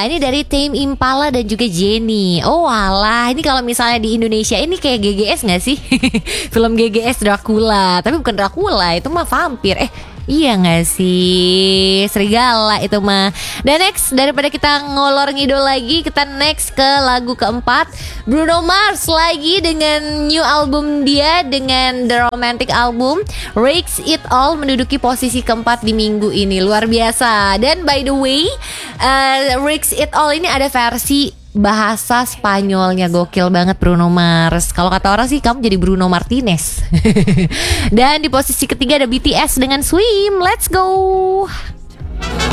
ini dari Tame Impala dan juga Jennie. Oh alah, ini kalau misalnya di Indonesia ini kayak GGS gak sih? Film GGS Dracula. Tapi bukan Dracula, itu mah vampir. Iya gak sih? Serigala itu mah. Dan next, daripada kita ngolor ngidol lagi, kita next ke lagu keempat, Bruno Mars lagi dengan new album dia, dengan The Romantic Album. Risk It All menduduki posisi keempat di minggu ini. Luar biasa. Dan by the way, Risk It All ini ada versi bahasa Spanyolnya, gokil banget Bruno Mars. Kalau kata orang sih kamu jadi Bruno Martinez. Dan di posisi ketiga ada BTS dengan Swim. Let's go.